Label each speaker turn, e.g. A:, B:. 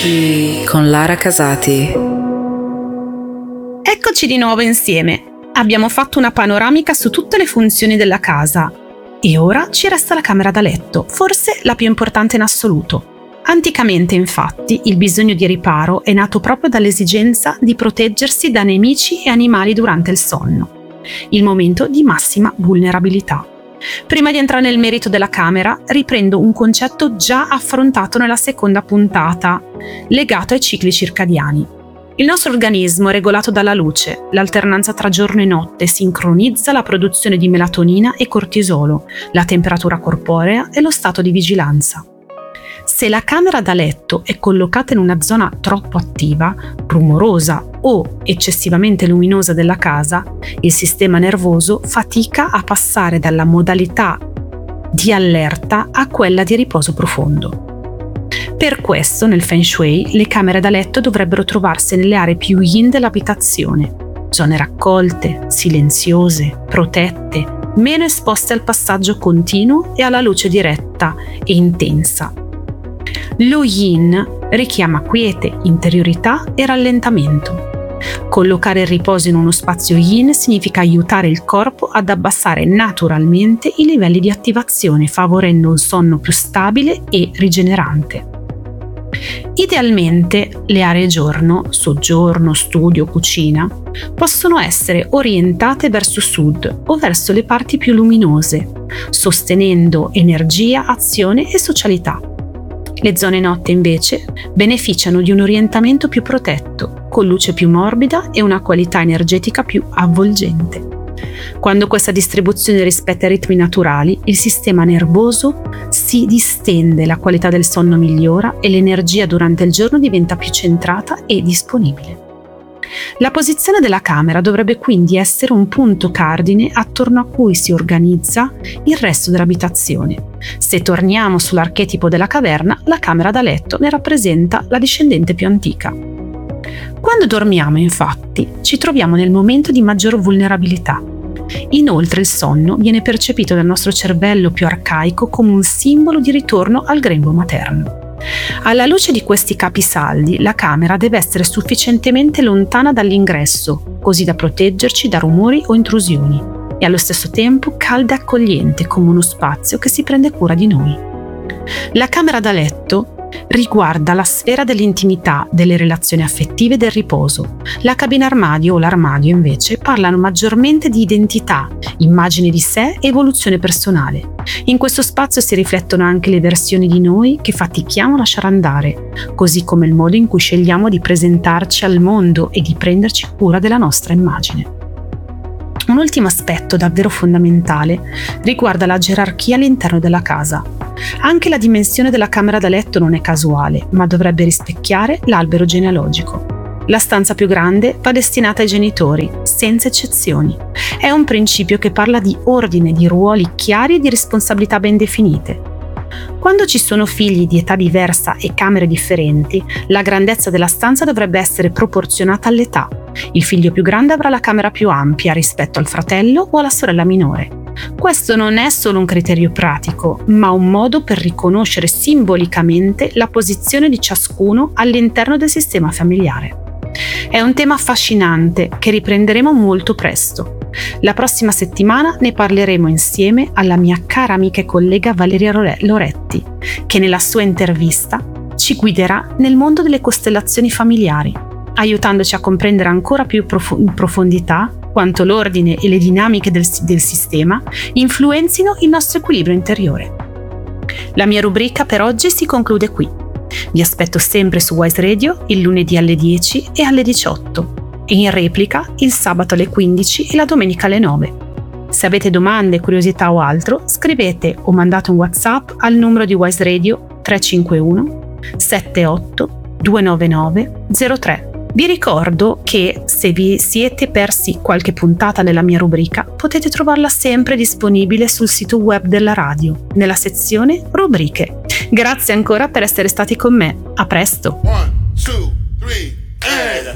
A: Oggi con Lara Casati.
B: Eccoci di nuovo insieme. Abbiamo fatto una panoramica su tutte le funzioni della casa e ora ci resta la camera da letto, forse la più importante in assoluto. Anticamente, infatti, il bisogno di riparo è nato proprio dall'esigenza di proteggersi da nemici e animali durante il sonno, il momento di massima vulnerabilità. Prima di entrare nel merito della camera, riprendo un concetto già affrontato nella seconda puntata, legato ai cicli circadiani. Il nostro organismo è regolato dalla luce, l'alternanza tra giorno e notte sincronizza la produzione di melatonina e cortisolo, la temperatura corporea e lo stato di vigilanza. Se la camera da letto è collocata in una zona troppo attiva, rumorosa o eccessivamente luminosa della casa, il sistema nervoso fatica a passare dalla modalità di allerta a quella di riposo profondo. Per questo, nel Feng Shui, le camere da letto dovrebbero trovarsi nelle aree più yin dell'abitazione, zone raccolte, silenziose, protette, meno esposte al passaggio continuo e alla luce diretta e intensa. Lo yin richiama quiete, interiorità e rallentamento. Collocare il riposo in uno spazio yin significa aiutare il corpo ad abbassare naturalmente i livelli di attivazione, favorendo un sonno più stabile e rigenerante. Idealmente le aree giorno, soggiorno, studio, cucina, possono essere orientate verso sud o verso le parti più luminose, sostenendo energia, azione e socialità. Le zone notte invece beneficiano di un orientamento più protetto, con luce più morbida e una qualità energetica più avvolgente. Quando questa distribuzione rispetta i ritmi naturali, il sistema nervoso si distende, la qualità del sonno migliora e l'energia durante il giorno diventa più centrata e disponibile. La posizione della camera dovrebbe quindi essere un punto cardine attorno a cui si organizza il resto dell'abitazione. Se torniamo sull'archetipo della caverna, la camera da letto ne rappresenta la discendente più antica. Quando dormiamo, infatti, ci troviamo nel momento di maggior vulnerabilità. Inoltre il sonno viene percepito dal nostro cervello più arcaico come un simbolo di ritorno al grembo materno. Alla luce di questi capisaldi, la camera deve essere sufficientemente lontana dall'ingresso, così da proteggerci da rumori o intrusioni, e allo stesso tempo calda e accogliente come uno spazio che si prende cura di noi. La camera da letto riguarda la sfera dell'intimità, delle relazioni affettive e del riposo. La cabina armadio o l'armadio invece parlano maggiormente di identità, immagine di sé e evoluzione personale. In questo spazio si riflettono anche le versioni di noi che fatichiamo a lasciare andare, così come il modo in cui scegliamo di presentarci al mondo e di prenderci cura della nostra immagine. Un ultimo aspetto davvero fondamentale riguarda la gerarchia all'interno della casa. Anche la dimensione della camera da letto non è casuale, ma dovrebbe rispecchiare l'albero genealogico. La stanza più grande va destinata ai genitori, senza eccezioni. È un principio che parla di ordine, di ruoli chiari e di responsabilità ben definite. Quando ci sono figli di età diversa e camere differenti, la grandezza della stanza dovrebbe essere proporzionata all'età. Il figlio più grande avrà la camera più ampia rispetto al fratello o alla sorella minore. Questo non è solo un criterio pratico, ma un modo per riconoscere simbolicamente la posizione di ciascuno all'interno del sistema familiare. È un tema affascinante che riprenderemo molto presto. La prossima settimana ne parleremo insieme alla mia cara amica e collega Valeria Loretti, che nella sua intervista ci guiderà nel mondo delle costellazioni familiari, aiutandoci a comprendere ancora più in profondità quanto l'ordine e le dinamiche del sistema influenzino il nostro equilibrio interiore. La mia rubrica per oggi si conclude qui. Vi aspetto sempre su Wise Radio il lunedì alle 10 e alle 18 e in replica il sabato alle 15 e la domenica alle 9. Se avete domande, curiosità o altro, scrivete o mandate un WhatsApp al numero di Wise Radio 351 78 299 03. Vi ricordo che se vi siete persi qualche puntata nella mia rubrica, potete trovarla sempre disponibile sul sito web della radio, nella sezione rubriche. Grazie ancora per essere stati con me. A presto! 1, 2, 3,